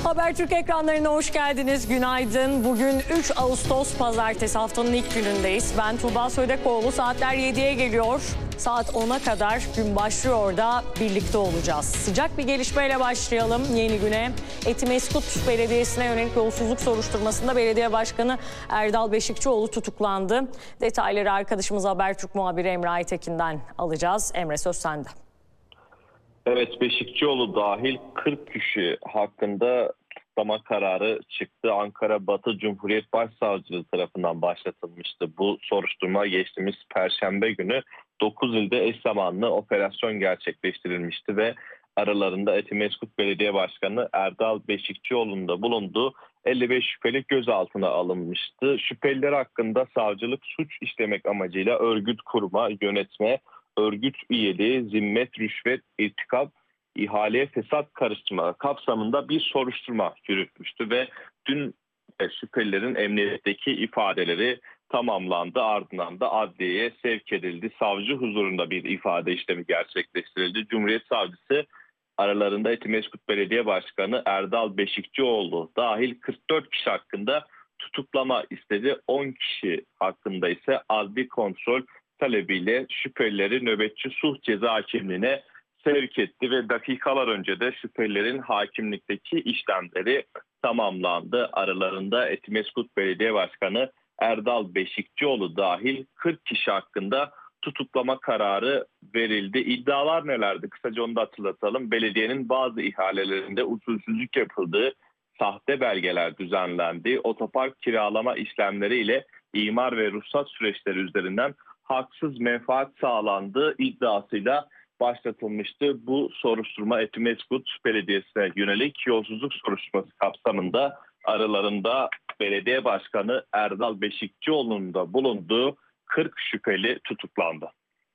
Habertürk ekranlarına hoş geldiniz. Günaydın. Bugün 3 Ağustos Pazartesi, haftanın ilk günündeyiz. Ben Tuğba Södekoğlu. Saatler 7'ye geliyor. Saat 10'a kadar gün başlıyor da birlikte olacağız. Sıcak bir gelişmeyle başlayalım yeni güne. Etimesgut Belediyesi'ne yönelik yolsuzluk soruşturmasında belediye başkanı Erdal Beşikçioğlu tutuklandı. Detayları arkadaşımız Habertürk muhabiri Emre Aytekin'den alacağız. Emre, söz sende. Evet, Beşikçioğlu dahil 40 kişi hakkında tutuklama kararı çıktı. Ankara Batı Cumhuriyet Başsavcılığı tarafından başlatılmıştı. Bu soruşturma geçtiğimiz Perşembe günü 9 ilde eş zamanlı operasyon gerçekleştirilmişti ve aralarında Etimesgut Belediye Başkanı Erdal Beşikçioğlu'nun da bulunduğu 55 şüpheli gözaltına alınmıştı. Şüpheliler hakkında savcılık suç işlemek amacıyla örgüt kurma, yönetme, örgüt üyeliği, zimmet, rüşvet, irtikap, ihaleye fesat karıştırma kapsamında bir soruşturma yürütmüştü ve dün şüphelilerin emniyetteki ifadeleri tamamlandı. Ardından da adliyeye sevk edildi. Savcı huzurunda bir ifade işlemi gerçekleştirildi. Cumhuriyet Savcısı aralarında Etimesgut Belediye Başkanı Erdal Beşikçioğlu dahil 44 kişi hakkında tutuklama istedi. 10 kişi hakkında ise adli kontrol talebiyle şüphelileri nöbetçi sulh ceza hakimliğine sevk etti ve dakikalar önce de şüphelilerin hakimlikteki işlemleri tamamlandı. Aralarında Etimesgut Belediye Başkanı Erdal Beşikçioğlu dahil 40 kişi hakkında tutuklama kararı verildi. İddialar nelerdi? Kısaca onu da hatırlatalım. Belediyenin bazı ihalelerinde usulsüzlük yapıldığı, sahte belgeler düzenlendiği, otopark kiralama işlemleriyle imar ve ruhsat süreçleri üzerinden haksız menfaat sağlandığı iddiasıyla başlatılmıştı. Bu soruşturma Etimesgut Belediyesi'ne yönelik yolsuzluk soruşturması kapsamında aralarında belediye başkanı Erdal Beşikçioğlu'nun da bulunduğu 40 şüpheli tutuklandı.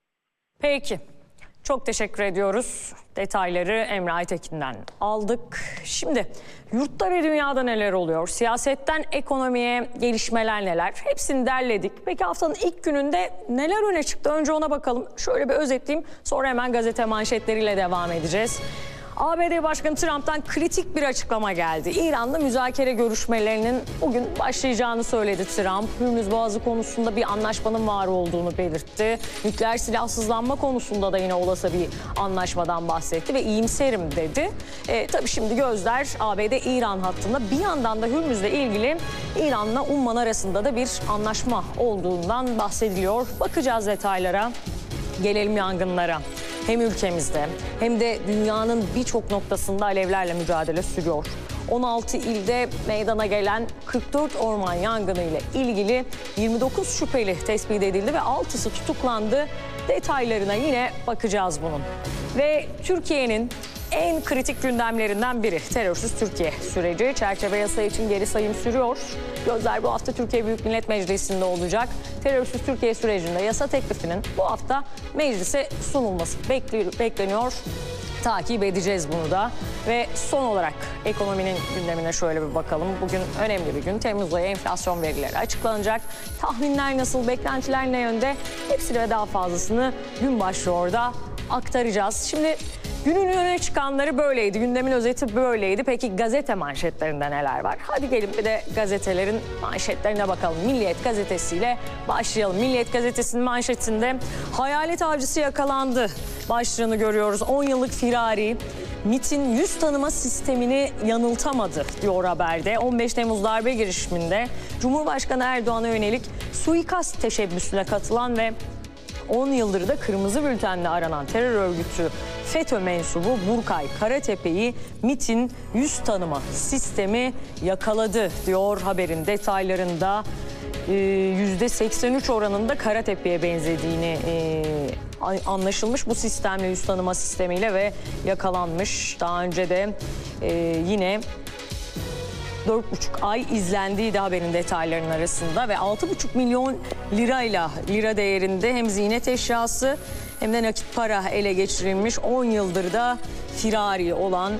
Peki. Çok teşekkür ediyoruz. Detayları Emre Aytekin'den aldık. Şimdi yurtta ve dünyada neler oluyor? Siyasetten ekonomiye gelişmeler neler? Hepsini derledik. Peki haftanın ilk gününde neler öne çıktı? Önce ona bakalım. Şöyle bir özetleyeyim. Sonra hemen gazete manşetleriyle devam edeceğiz. ABD Başkanı Trump'tan kritik bir açıklama geldi. İran'la müzakere görüşmelerinin bugün başlayacağını söyledi Trump. Hürmüz Boğazı konusunda bir anlaşmanın var olduğunu belirtti. Nükleer silahsızlanma konusunda da yine olası bir anlaşmadan bahsetti ve iyimserim dedi. Tabii şimdi gözler ABD-İran hattında, bir yandan da Hürmüz'le ilgili İran'la Umman arasında da bir anlaşma olduğundan bahsediliyor. Bakacağız detaylara. Gelelim yangınlara. Hem ülkemizde hem de dünyanın birçok noktasında alevlerle mücadele sürüyor. 16 ilde meydana gelen 44 orman yangını ile ilgili 29 şüpheli tespit edildi ve 6'sı tutuklandı. Detaylarına yine bakacağız bunun. Ve Türkiye'nin en kritik gündemlerinden biri terörsüz Türkiye süreci. Çerçeve yasa için geri sayım sürüyor. Gözler bu hafta Türkiye Büyük Millet Meclisi'nde olacak. Terörsüz Türkiye sürecinde yasa teklifinin bu hafta meclise sunulması bekleniyor. Takip edeceğiz bunu da. Ve son olarak ekonominin gündemine şöyle bir bakalım. Bugün önemli bir gün. Temmuz ayı enflasyon verileri açıklanacak. Tahminler nasıl, beklentiler ne yönde? Hepsini ve daha fazlasını gün başlıyor da aktaracağız. Şimdi günün öne çıkanları böyleydi. Gündemin özeti böyleydi. Peki gazete manşetlerinde neler var? Hadi gelin bir de gazetelerin manşetlerine bakalım. Milliyet gazetesiyle başlayalım. Milliyet gazetesinin manşetinde hayalet avcısı yakalandı başlığını görüyoruz. 10 yıllık firari MİT'in yüz tanıma sistemini yanıltamadı diyor haberde. 15 Temmuz darbe girişiminde Cumhurbaşkanı Erdoğan'a yönelik suikast teşebbüsüne katılan ve 10 yıldır da kırmızı bültenle aranan terör örgütü FETÖ mensubu Burkay Karatepe'yi MİT'in yüz tanıma sistemi yakaladı diyor haberin detaylarında. %83 oranında Karatepe'ye benzediğini anlaşılmış bu sistemle, yüz tanıma sistemiyle ve yakalanmış. Daha önce de yine 4,5 ay izlendiği de haberin detaylarının arasında ve 6,5 milyon lira değerinde hem ziynet eşyası hem de nakit para ele geçirilmiş. 10 yıldır da firari olan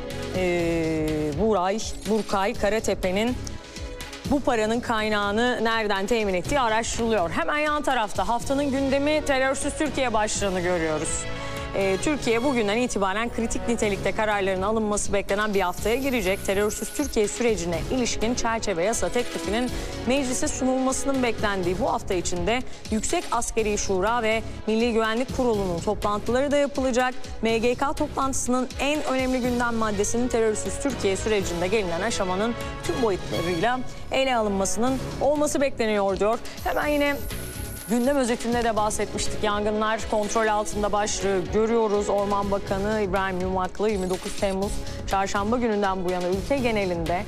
Burkay Karatepe'nin bu paranın kaynağını nereden temin ettiği araştırılıyor. Hemen yan tarafta haftanın gündemi terörsüz Türkiye başlığını görüyoruz. Türkiye bugünden itibaren kritik nitelikte kararların alınması beklenen bir haftaya girecek. Terörsüz Türkiye sürecine ilişkin çerçeve yasa teklifinin meclise sunulmasının beklendiği bu hafta içinde Yüksek Askeri Şura ve Milli Güvenlik Kurulu'nun toplantıları da yapılacak. MGK toplantısının en önemli gündem maddesinin terörsüz Türkiye sürecinde gelinen aşamanın tüm boyutlarıyla ele alınmasının olması bekleniyor diyor. Hemen yine gündem özetinde de bahsetmiştik. Yangınlar kontrol altında başlığı görüyoruz. Orman Bakanı İbrahim Yumaklı 29 Temmuz çarşamba gününden bu yana ülke genelinde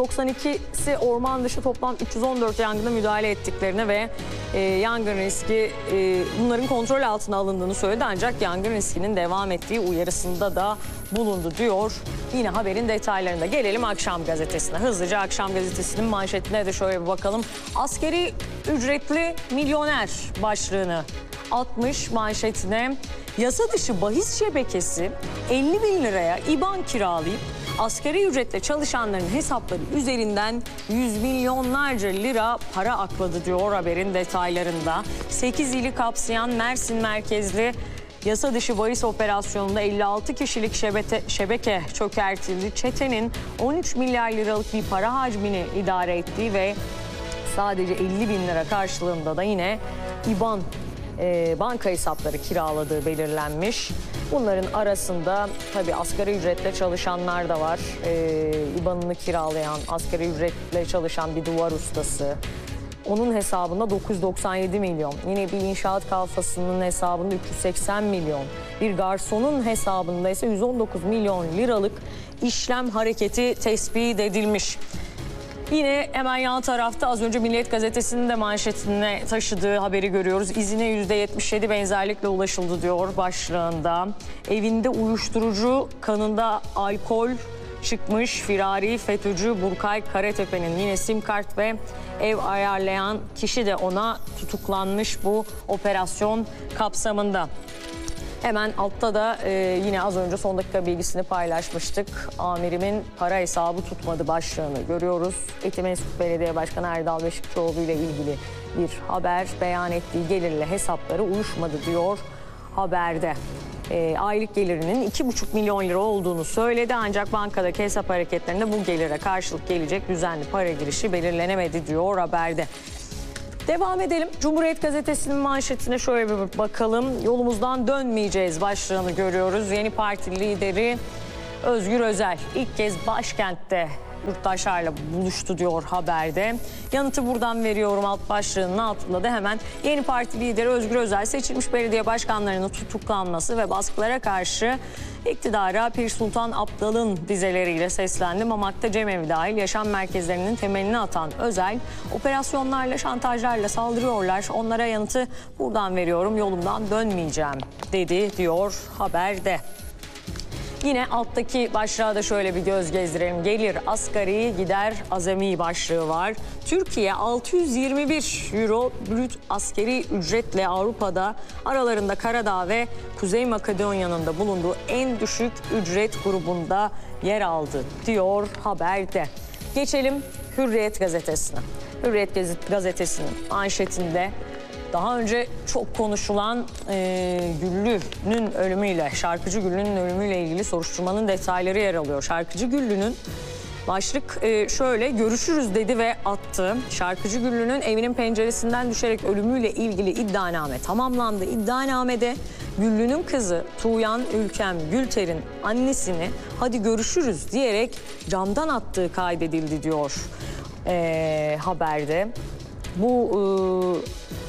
192'si orman dışı toplam 314 yangına müdahale ettiklerini ve yangın riski bunların kontrol altına alındığını söyledi. Ancak yangın riskinin devam ettiği uyarısında da bulundu diyor. Yine haberin detaylarında gelelim Akşam Gazetesi'ne. Hızlıca Akşam Gazetesi'nin manşetine de şöyle bir bakalım. Askeri ücretli milyoner başlığını atmış manşetine. Yasa dışı bahis şebekesi 50 bin liraya İBAN kiralayıp asgari ücretle çalışanların hesapları üzerinden yüz milyonlarca lira para akladı diyor haberin detaylarında. 8 ili kapsayan Mersin merkezli yasa dışı bahis operasyonunda 56 kişilik şebeke çökertildi. Çetenin 13 milyar liralık bir para hacmini idare ettiği ve sadece 50 bin lira karşılığında da yine İBAN banka hesapları kiraladığı belirlenmiş. Bunların arasında tabii asgari ücretle çalışanlar da var. İBAN'ını kiralayan, asgari ücretle çalışan bir duvar ustası. Onun hesabında 997 milyon. Yine bir inşaat kalfasının hesabında 380 milyon. Bir garsonun hesabında ise 119 milyon liralık işlem hareketi tespit edilmiş. Yine hemen yan tarafta az önce Milliyet Gazetesi'nin de manşetine taşıdığı haberi görüyoruz. İzine %77 benzerlikle ulaşıldı diyor başlığında. Evinde uyuşturucu, kanında alkol çıkmış firari FETÖ'cü Burkay Karatepe'nin yine sim kart ve ev ayarlayan kişi de ona tutuklanmış bu operasyon kapsamında. Hemen altta da yine az önce son dakika bilgisini paylaşmıştık. Amirimin para hesabı tutmadı başlığını görüyoruz. Etimesgut Belediye Başkanı Erdal Beşikçioğlu ile ilgili bir haber, beyan ettiği gelirle hesapları uyuşmadı diyor haberde. Aylık gelirinin 2,5 milyon lira olduğunu söyledi ancak bankadaki hesap hareketlerinde bu gelire karşılık gelecek düzenli para girişi belirlenemedi diyor haberde. Devam edelim. Cumhuriyet Gazetesi'nin manşetine şöyle bir bakalım. Yolumuzdan dönmeyeceğiz başlığını görüyoruz. Yeni Parti lideri Özgür Özel ilk kez başkentte yurttaşlarla buluştu diyor haberde. Yanıtı buradan veriyorum alt başlığının altında da hemen. Yeni Parti lideri Özgür Özel seçilmiş belediye başkanlarının tutuklanması ve baskılara karşı iktidara Pir Sultan Abdal'ın dizeleriyle seslendi. Mamak'ta cemevi dahil yaşam merkezlerinin temelini atan Özel, operasyonlarla, şantajlarla saldırıyorlar. Onlara yanıtı buradan veriyorum, yolumdan dönmeyeceğim dedi diyor haberde. Yine alttaki başlığa da şöyle bir göz gezdirelim. Gelir asgari, gider azami başlığı var. Türkiye 621 euro brüt askeri ücretle Avrupa'da aralarında Karadağ ve Kuzey Makedonya'nın da bulunduğu en düşük ücret grubunda yer aldı diyor haberde. Geçelim Hürriyet Gazetesi'ne. Hürriyet Gazetesi'nin manşetinde daha önce çok konuşulan Güllü'nün ölümüyle, şarkıcı Güllü'nün ölümüyle ilgili soruşturmanın detayları yer alıyor. Şarkıcı Güllü'nün başlık şöyle, görüşürüz dedi ve attı. Şarkıcı Güllü'nün evinin penceresinden düşerek ölümüyle ilgili iddianame tamamlandı. İddianamede Güllü'nün kızı Tuğyan Ülkem Gülter'in annesini hadi görüşürüz diyerek camdan attığı kaydedildi diyor haberde. Bu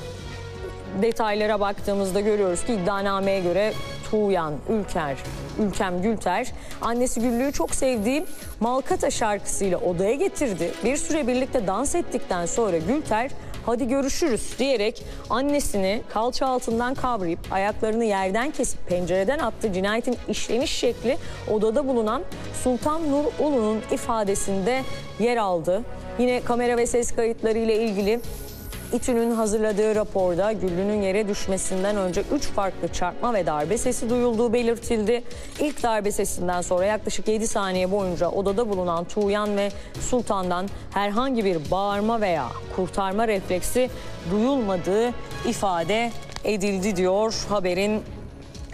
detaylara baktığımızda görüyoruz ki iddianameye göre Tuğyan Ülkem Gülter annesi Güllü'yü çok sevdiği Malkata şarkısıyla odaya getirdi. Bir süre birlikte dans ettikten sonra Gülter hadi görüşürüz diyerek annesini kalça altından kavrayıp ayaklarını yerden kesip pencereden attı. Cinayetin işleniş şekli odada bulunan Sultan Nur Ulu'nun ifadesinde yer aldı. Yine kamera ve ses kayıtları ile ilgili İTÜ'nün hazırladığı raporda Güllü'nün yere düşmesinden önce 3 farklı çarpma ve darbe sesi duyulduğu belirtildi. İlk darbe sesinden sonra yaklaşık 7 saniye boyunca odada bulunan Tuğyan ve Sultan'dan herhangi bir bağırma veya kurtarma refleksi duyulmadığı ifade edildi diyor haberin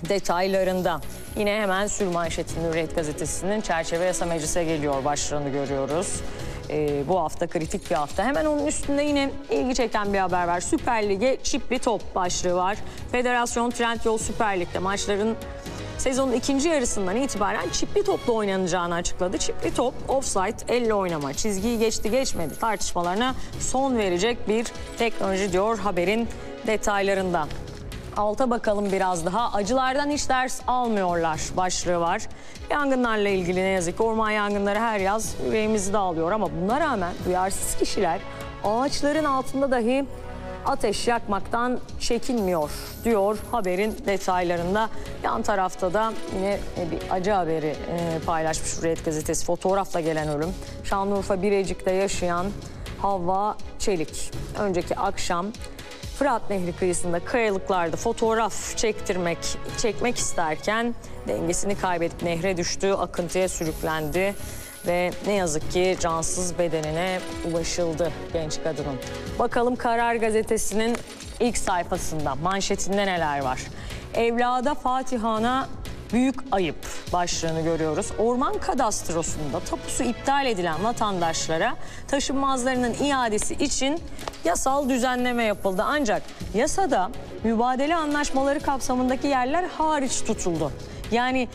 detaylarında. Yine hemen sürmanşetinde Hürriyet gazetesinin çerçeve yasa meclise geliyor başlığını görüyoruz. Bu hafta kritik bir hafta. Hemen onun üstünde yine ilgi çeken bir haber var. Süper Lig'e çipli top başlığı var. Federasyon Trendyol Süper Lig'de maçların sezonun ikinci yarısından itibaren çipli topla oynanacağını açıkladı. Çipli top, offside, elle oynama, çizgiyi geçti geçmedi tartışmalarına son verecek bir teknoloji diyor haberin detaylarında. Alta bakalım biraz daha. Acılardan hiç ders almıyorlar başlığı var. Yangınlarla ilgili ne yazık ki orman yangınları her yaz yüreğimizi dağılıyor ama buna rağmen duyarsız kişiler ağaçların altında dahi ateş yakmaktan çekinmiyor diyor haberin detaylarında. Yan tarafta da yine bir acı haberi paylaşmış Hürriyet gazetesi. Fotoğrafla gelen ölüm. Şanlıurfa Birecik'te yaşayan Havva Çelik. Önceki akşam Fırat Nehri kıyısında kayalıklarda fotoğraf çekmek isterken dengesini kaybedip nehre düştü, akıntıya sürüklendi ve ne yazık ki cansız bedenine ulaşıldı genç kadının. Bakalım Karar Gazetesi'nin ilk sayfasında manşetinde neler var? Evlada Fatihana büyük ayıp başlığını görüyoruz. Orman kadastrosunda tapusu iptal edilen vatandaşlara taşınmazlarının iadesi için yasal düzenleme yapıldı. Ancak yasada mübadele anlaşmaları kapsamındaki yerler hariç tutuldu. Yani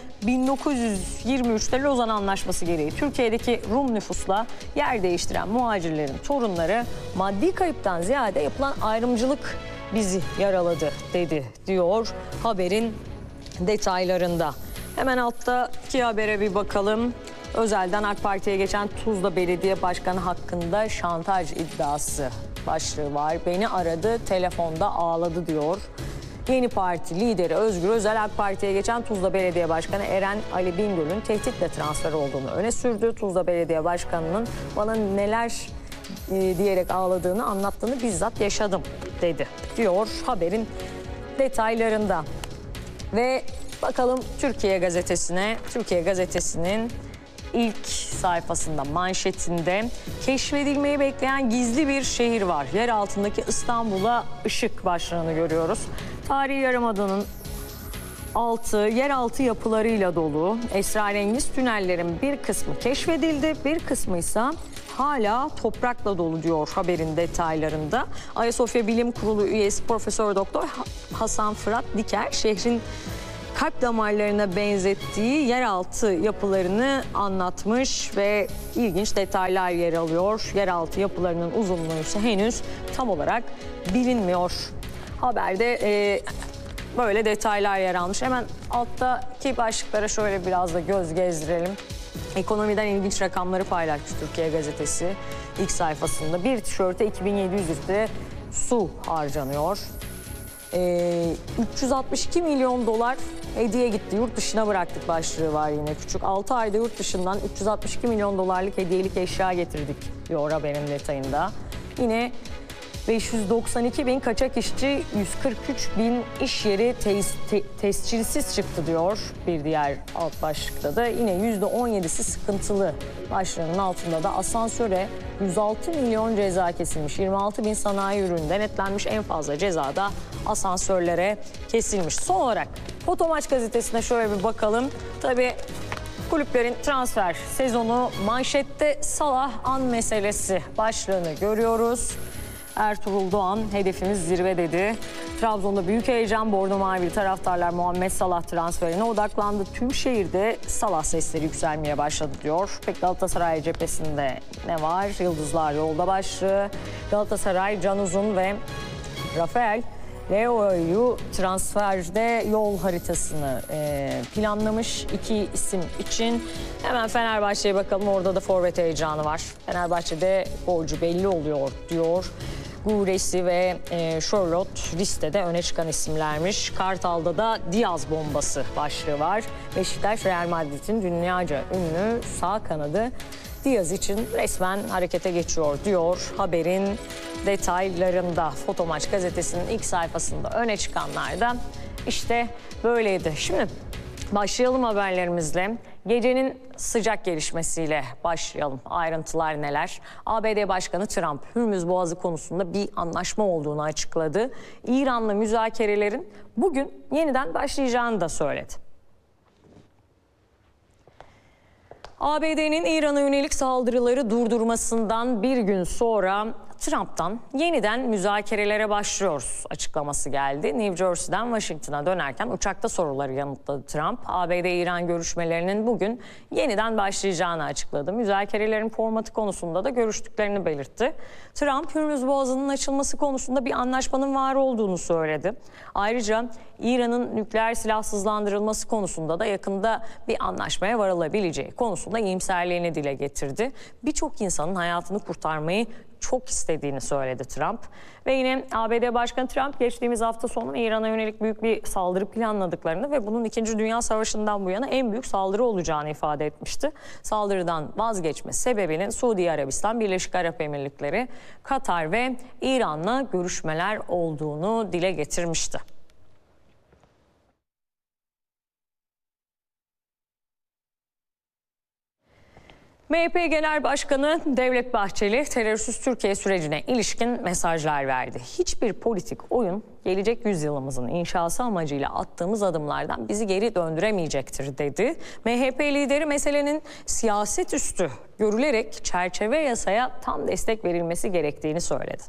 1923'te Lozan Anlaşması gereği Türkiye'deki Rum nüfusla yer değiştiren muhacirlerin torunları maddi kayıptan ziyade yapılan ayrımcılık bizi yaraladı dedi diyor haberin detaylarında. Hemen alttaki habere bir bakalım. Özel'den AK Parti'ye geçen Tuzla Belediye Başkanı hakkında şantaj iddiası başlığı var. Beni aradı, telefonda ağladı diyor. Yeni Parti lideri Özgür Özel AK Parti'ye geçen Tuzla Belediye Başkanı Eren Ali Bingöl'ün tehditle transfer olduğunu öne sürdü. Tuzla Belediye Başkanı'nın bana neler diyerek ağladığını anlattığını bizzat yaşadım dedi diyor haberin detaylarında. Ve bakalım Türkiye Gazetesi'ne. Türkiye Gazetesi'nin ilk sayfasında, manşetinde keşfedilmeyi bekleyen gizli bir şehir var. Yer altındaki İstanbul'a ışık başlığını görüyoruz. Tarihi Yarımada'nın altı yeraltı yapılarıyla dolu. Esrarengiz tünellerin bir kısmı keşfedildi, bir kısmı ise hala toprakla dolu diyor haberin detaylarında. Ayasofya Bilim Kurulu üyesi Profesör Doktor Hasan Fırat Diker şehrin kalp damarlarına benzettiği yeraltı yapılarını anlatmış ve ilginç detaylar yer alıyor. Yeraltı yapılarının uzunluğu ise henüz tam olarak bilinmiyor. Haberde böyle detaylar yer almış. Hemen alttaki başlıklara şöyle biraz da göz gezdirelim. Ekonomiden ilginç rakamları paylaşmış Türkiye Gazetesi ilk sayfasında. Bir tişörte 2700 litre su harcanıyor. 362 milyon dolar hediye gitti. Yurt dışına bıraktık başlığı var yine küçük. 6 ayda yurt dışından 362 milyon dolarlık hediyelik eşya getirdik diyor haberin detayında. Yine 592 bin kaçak işçi, 143 bin iş yeri tescilsiz çıktı diyor bir diğer alt başlıkta da. Yine %17'si sıkıntılı başlığının altında da asansöre 106 milyon ceza kesilmiş. 26 bin sanayi ürünü denetlenmiş, en fazla ceza da asansörlere kesilmiş. Son olarak Fotomaç gazetesine şöyle bir bakalım. Tabii kulüplerin transfer sezonu manşette Salah an meselesi başlığını görüyoruz. Ertuğrul Doğan hedefimiz zirve dedi. Trabzon'da büyük heyecan, Bordo Mavili taraftarlar Muhammed Salah transferine odaklandı. Tüm şehirde Salah sesleri yükselmeye başladı diyor. Peki Galatasaray cephesinde ne var? Yıldızlar yolda başlığı. Galatasaray Can Uzun ve Rafael Leao'yu transferde yol haritasını planlamış iki isim için. Hemen Fenerbahçe'ye bakalım, orada da forvet heyecanı var. Fenerbahçe'de golcü belli oluyor diyor. Guresi ve Charlotte listede öne çıkan isimlermiş. Kartal'da da Diaz bombası başlığı var. Beşiktaş Real Madrid'in dünyaca ünlü sağ kanadı Diaz için resmen harekete geçiyor diyor haberin detaylarında. Fotomaç gazetesinin ilk sayfasında öne çıkanlar da işte böyleydi. Şimdi Başlayalım haberlerimizle. Gecenin sıcak gelişmesiyle başlayalım. Ayrıntılar neler? ABD Başkanı Trump, Hürmüz Boğazı konusunda bir anlaşma olduğunu açıkladı. İran'la müzakerelerin bugün yeniden başlayacağını da söyledi. ABD'nin İran'a yönelik saldırıları durdurmasından bir gün sonra Trump'tan yeniden müzakerelere başlıyoruz açıklaması geldi. New Jersey'den Washington'a dönerken uçakta soruları yanıtladı Trump. ABD-İran görüşmelerinin bugün yeniden başlayacağını açıkladı. Müzakerelerin formatı konusunda da görüştüklerini belirtti. Trump, Hürmüz Boğazı'nın açılması konusunda bir anlaşmanın var olduğunu söyledi. Ayrıca İran'ın nükleer silahsızlandırılması konusunda da yakında bir anlaşmaya varılabileceği konusunda iyimserliğini dile getirdi. Birçok insanın hayatını kurtarmayı çok istediğini söyledi Trump. Ve yine ABD Başkanı Trump geçtiğimiz hafta sonu İran'a yönelik büyük bir saldırı planladıklarını ve bunun 2. Dünya Savaşı'ndan bu yana en büyük saldırı olacağını ifade etmişti. Saldırıdan vazgeçme sebebinin Suudi Arabistan, Birleşik Arap Emirlikleri, Katar ve İran'la görüşmeler olduğunu dile getirmişti. MHP Genel Başkanı Devlet Bahçeli terörsüz Türkiye sürecine ilişkin mesajlar verdi. Hiçbir politik oyun gelecek yüzyılımızın inşası amacıyla attığımız adımlardan bizi geri döndüremeyecektir dedi. MHP lideri meselenin siyaset üstü görülerek çerçeve yasaya tam destek verilmesi gerektiğini söyledi.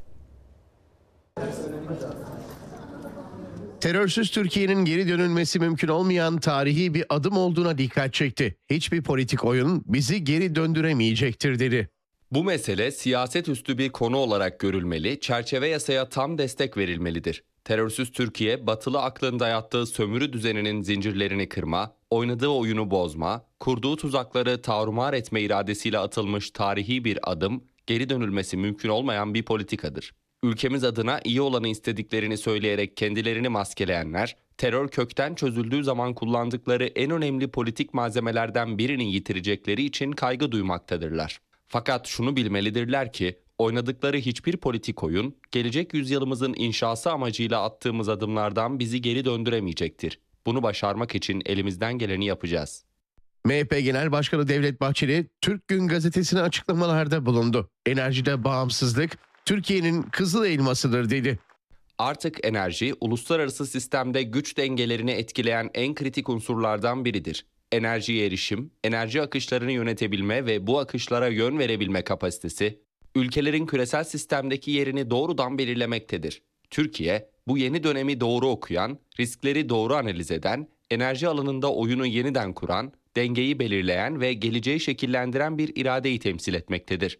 Terörsüz Türkiye'nin geri dönülmesi mümkün olmayan tarihi bir adım olduğuna dikkat çekti. Hiçbir politik oyun bizi geri döndüremeyecektir dedi. Bu mesele siyaset üstü bir konu olarak görülmeli, çerçeve yasaya tam destek verilmelidir. Terörsüz Türkiye, batılı aklın dayattığı sömürü düzeninin zincirlerini kırma, oynadığı oyunu bozma, kurduğu tuzakları tarumar etme iradesiyle atılmış tarihi bir adım, geri dönülmesi mümkün olmayan bir politikadır. Ülkemiz adına iyi olanı istediklerini söyleyerek kendilerini maskeleyenler, terör kökten çözüldüğü zaman kullandıkları en önemli politik malzemelerden birini yitirecekleri için kaygı duymaktadırlar. Fakat şunu bilmelidirler ki, oynadıkları hiçbir politik oyun, gelecek yüzyılımızın inşası amacıyla attığımız adımlardan bizi geri döndüremeyecektir. Bunu başarmak için elimizden geleni yapacağız. MHP Genel Başkanı Devlet Bahçeli, Türk Gün Gazetesi'ne açıklamalarda bulundu. Enerjide bağımsızlık, Türkiye'nin kızıl elmasıdır dedi. Artık enerji, uluslararası sistemde güç dengelerini etkileyen en kritik unsurlardan biridir. Enerjiye erişim, enerji akışlarını yönetebilme ve bu akışlara yön verebilme kapasitesi, ülkelerin küresel sistemdeki yerini doğrudan belirlemektedir. Türkiye, bu yeni dönemi doğru okuyan, riskleri doğru analiz eden, enerji alanında oyunu yeniden kuran, dengeyi belirleyen ve geleceği şekillendiren bir iradeyi temsil etmektedir.